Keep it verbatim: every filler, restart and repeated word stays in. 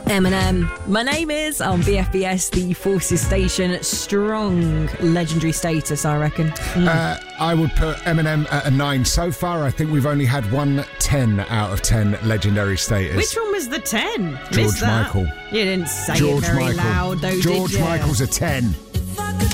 Eminem. My name is on B F B S, the Forces Station. Strong legendary status, I reckon. Mm. Uh, I would put Eminem at a nine. So far, I think we've only had one ten out of ten legendary status. Which one was the ten? George Michael. You didn't say George it very Michael. loud, though, George did you? Michael's a ten.